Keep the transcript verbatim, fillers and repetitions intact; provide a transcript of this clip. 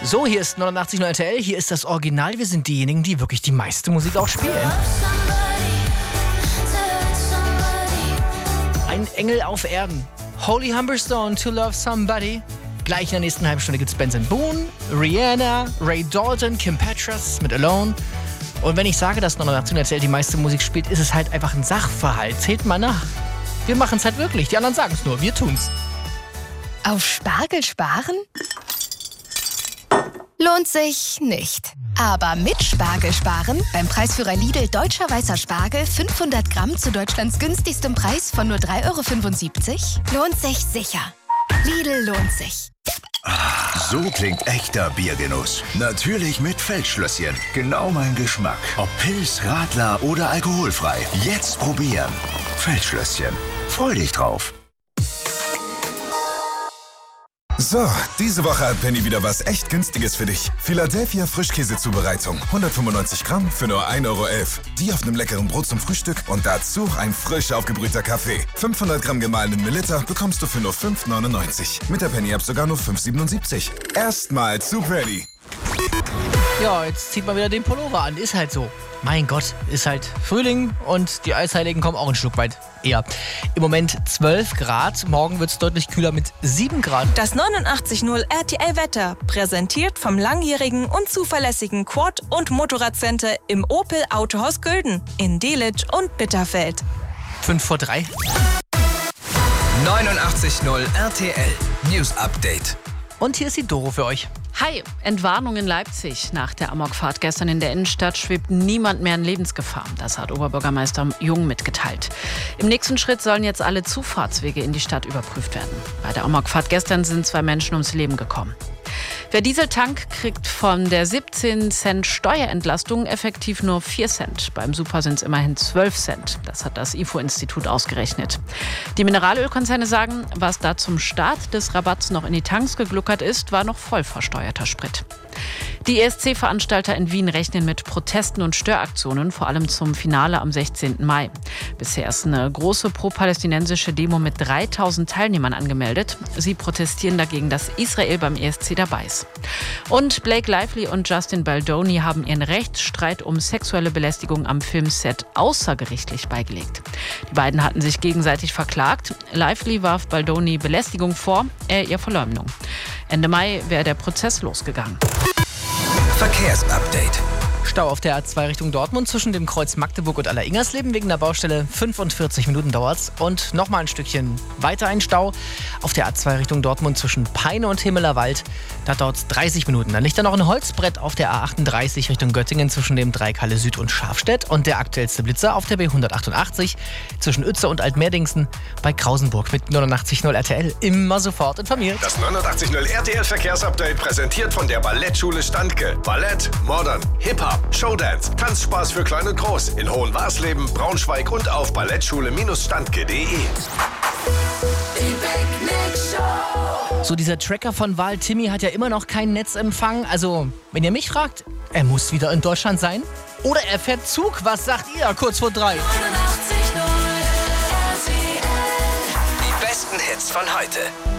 So, hier ist neunundachtzig Komma neun R T L, hier ist das Original. Wir sind diejenigen, die wirklich die meiste Musik auch spielen. Ein Engel auf Erden. Holy Humberstone, To Love Somebody. Gleich in der nächsten halben Stunde gibt's Benson Boone, Rihanna, Ray Dalton, Kim Petras mit Alone. Und wenn ich sage, dass neunundachtzig Komma neun R T L die meiste Musik spielt, ist es halt einfach ein Sachverhalt. Zählt mal nach. Wir machen es halt wirklich. Die anderen sagen es nur. Wir tun's. Auf Spargel sparen? Lohnt sich nicht. Aber mit Spargel sparen, beim Preisführer Lidl Deutscher Weißer Spargel fünfhundert Gramm zu Deutschlands günstigstem Preis von nur drei Euro fünfundsiebzig, lohnt sich sicher. Lidl lohnt sich. So klingt echter Biergenuss. Natürlich mit Feldschlösschen. Genau mein Geschmack. Ob Pils, Radler oder alkoholfrei. Jetzt probieren. Feldschlösschen. Freu dich drauf. So, diese Woche hat Penny wieder was echt Günstiges für dich. Philadelphia Frischkäsezubereitung. hundertfünfundneunzig Gramm für nur ein Euro elf. Die auf einem leckeren Brot zum Frühstück und dazu ein frisch aufgebrühter Kaffee. fünfhundert Gramm gemahlenen Melitta bekommst du für nur fünf neunundneunzig. Mit der Penny-App sogar nur fünf siebenundsiebzig. Erstmal zu Penny. Ja, jetzt zieht man wieder den Pullover an. Ist halt so. Mein Gott, ist halt Frühling und die Eisheiligen kommen auch ein Stück weit eher. Im Moment zwölf Grad, morgen wird es deutlich kühler mit sieben Grad. Das neunundachtzig Komma null R T L-Wetter, präsentiert vom langjährigen und zuverlässigen Quad- und Motorradcenter im Opel Autohaus Gülden in Delitzsch und Bitterfeld. Fünf vor drei. neunundachtzig Komma null R T L News Update. Und hier ist die Doro für euch. Hi, Entwarnung in Leipzig. Nach der Amokfahrt gestern in der Innenstadt schwebt niemand mehr in Lebensgefahr. Das hat Oberbürgermeister Jung mitgeteilt. Im nächsten Schritt sollen jetzt alle Zufahrtswege in die Stadt überprüft werden. Bei der Amokfahrt gestern sind zwei Menschen ums Leben gekommen. Wer Diesel tankt, kriegt von der siebzehn Cent Steuerentlastung effektiv nur vier Cent. Beim Super sind es immerhin zwölf Cent. Das hat das I F O-Institut ausgerechnet. Die Mineralölkonzerne sagen, was da zum Start des Rabatts noch in die Tanks gegluckert ist, war noch voll versteuerter Sprit. Die E S C-Veranstalter in Wien rechnen mit Protesten und Störaktionen, vor allem zum Finale am sechzehnten Mai. Bisher ist eine große pro-palästinensische Demo mit dreitausend Teilnehmern angemeldet. Sie protestieren dagegen, dass Israel beim E S C dabei ist. Und Blake Lively und Justin Baldoni haben ihren Rechtsstreit um sexuelle Belästigung am Filmset außergerichtlich beigelegt. Die beiden hatten sich gegenseitig verklagt. Lively warf Baldoni Belästigung vor, er ihr Verleumdung. Ende Mai wäre der Prozess losgegangen. Verkehrsupdate. Stau auf der A zwei Richtung Dortmund zwischen dem Kreuz Magdeburg und Aller-Ingersleben wegen der Baustelle. fünfundvierzig Minuten dauert's. Und nochmal ein Stückchen weiter ein Stau auf der A zwei Richtung Dortmund zwischen Peine und Himmelerwald. Da dauert's dreißig Minuten. Dann liegt da noch ein Holzbrett auf der A achtunddreißig Richtung Göttingen zwischen dem Dreikalle Süd und Schafstedt. Und der aktuellste Blitzer auf der B hundertachtundachtzig zwischen Uetze und Altmerdingsen bei Krausenburg mit neunundachtzig Komma null R T L. Immer sofort informiert. Das neunundachtzig Komma null R T L Verkehrsupdate präsentiert von der Ballettschule Standke. Ballett, Modern, Hip-Hop, Showdance, Tanzspaß für Klein und Groß in Hohenwarsleben, Braunschweig und auf ballettschule Standke punkt de. So, dieser Tracker von Val Timmy hat ja immer noch keinen Netzempfang. Also, wenn ihr mich fragt, er muss wieder in Deutschland sein. Oder er fährt Zug. Was sagt ihr? Kurz vor drei. Die besten Hits von heute.